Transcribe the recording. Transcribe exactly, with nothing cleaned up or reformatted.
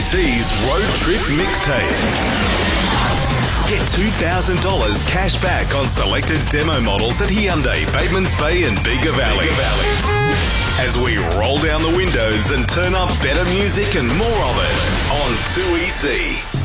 C's Road Trip Mixtape. Get two thousand dollars cash back on selected demo models at Hyundai, Batemans Bay and Bega Valley. Bega Valley. As we roll down the windows and turn up better music and more of it on two E C.